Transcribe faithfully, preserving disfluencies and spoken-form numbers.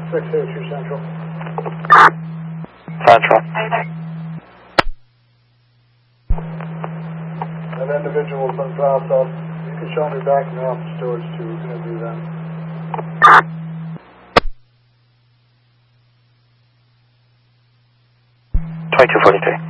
six eight two Central. Central. That individual's been dropped off. You can show me back in the office storage too. We're going to do that. twenty-two forty-three.